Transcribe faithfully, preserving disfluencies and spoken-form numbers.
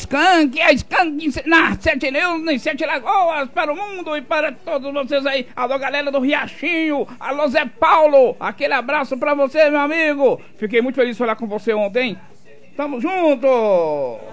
Skank, a Skank na Sete News, nas Sete Lagoas, para o mundo e para todos vocês aí. Alô, galera do Riachinho, alô, Zé Paulo, aquele abraço pra você, meu amigo. Fiquei muito feliz de falar com você ontem. Tamo junto!